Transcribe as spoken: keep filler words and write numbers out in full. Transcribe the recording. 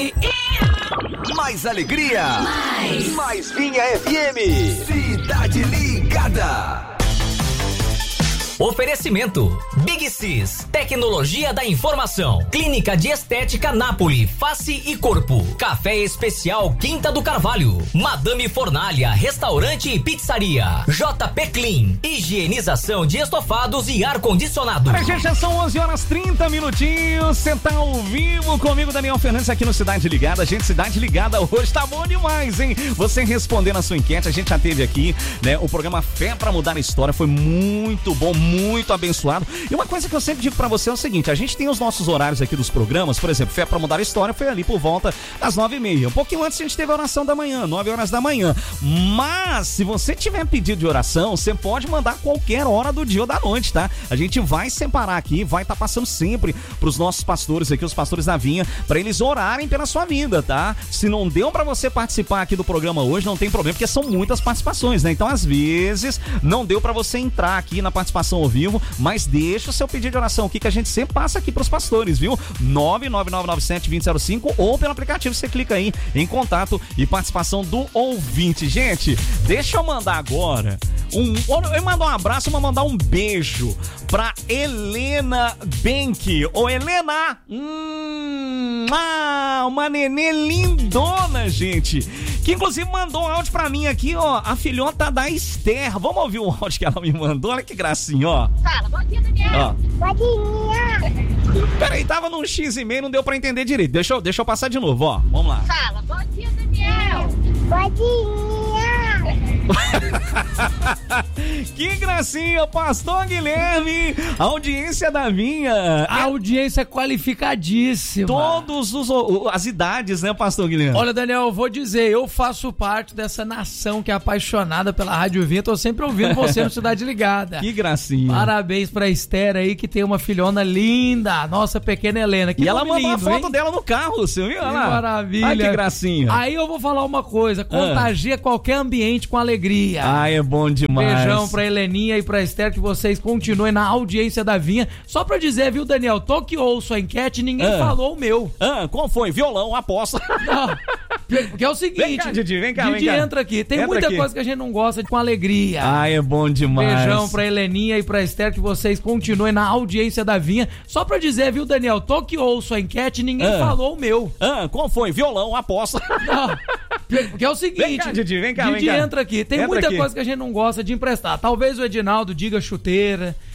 Mais alegria, mais, mais Vinha F M, Cidade Ligada. Oferecimento Big Cis, tecnologia da informação, Clínica de Estética Napoli, face e corpo, Café Especial Quinta do Carvalho, Madame Fornalha, restaurante e pizzaria, J P Clean, higienização de estofados e ar-condicionado. Olha, gente, já são onze horas trinta minutinhos, você tá ao vivo comigo, Daniel Fernandes, aqui no Cidade Ligada. Gente, Cidade Ligada hoje tá bom demais, hein? Você respondendo a sua enquete, a gente já teve aqui, né, o programa Fé pra Mudar a História, foi muito bom, muito abençoado. E uma coisa que eu sempre digo pra você é o seguinte, a gente tem os nossos horários aqui dos programas, por exemplo, Fé pra Mudar a História foi ali por volta das nove e meia. Um pouquinho antes a gente teve a oração da manhã, nove horas da manhã. Mas, se você tiver pedido de oração, você pode mandar qualquer hora do dia ou da noite, tá? A gente vai separar aqui, vai estar tá passando sempre pros nossos pastores aqui, os pastores da Vinha, pra eles orarem pela sua vida, tá? Se não deu pra você participar aqui do programa hoje, não tem problema, porque são muitas participações, né? Então, às vezes, não deu pra você entrar aqui na participação ao vivo, mas deixa o seu pedido de oração aqui que a gente sempre passa aqui pros pastores, viu? nove nove nove nove sete dois zero zero cinco ou pelo aplicativo você clica aí em contato e participação do ouvinte. Gente, deixa eu mandar agora um, eu mando um abraço, eu vou mandar um beijo pra Helena Benck. Ô Helena, hum, ah, uma nenê lindona, gente, que inclusive mandou um áudio pra mim aqui, ó, a filhota da Esther. Vamos ouvir o áudio que ela me mandou, olha que gracinha, ó. Fala, bom dia, Daniel. Ó. Bom dia. Peraí, tava num X e meio, não deu pra entender direito. Deixa eu, deixa eu passar de novo, ó. Vamos lá. Fala, bom dia, Daniel. Bom dia. Que gracinha, pastor Guilherme, audiência da Vinha. A audiência qualificadíssima. Todos os as idades, né, pastor Guilherme? Olha, Daniel, eu vou dizer, eu faço parte dessa nação que é apaixonada pela Rádio Vinha, tô sempre ouvindo você no Cidade Ligada. Que gracinha. Parabéns pra Esther aí, que tem uma filhona linda, nossa pequena Helena. Que e ela mandou lindo, a foto hein? dela no carro, você viu? Que maravilha. Ai, que gracinha. Aí eu vou falar uma coisa, contagia ah. qualquer ambiente com alegria. Ai, é bom demais. Beijão pra Heleninha e pra Esther, que vocês continuem na audiência da Vinha. Só pra dizer, viu, Daniel, tô que ouço a enquete, ninguém ah. falou o meu. Ah, qual foi? Violão, aposta. Não, porque é o seguinte, vem cá, Didi, vem cá, Didi vem cá. entra aqui, tem entra muita aqui. coisa que a gente não gosta de com alegria. Ai, é bom demais. Beijão pra Heleninha e pra Esther, que vocês continuem na audiência da Vinha. Só pra dizer, viu, Daniel, tô que ouço a enquete, ninguém ah. falou o meu. Ah, qual foi? Violão, aposta. Não, porque é o seguinte, vem cá, Didi, vem cá, Didi vem cá. entra aqui, tem entra muita aqui. coisa que a gente não gosta de emprestar. Talvez o Edinaldo diga chuteira,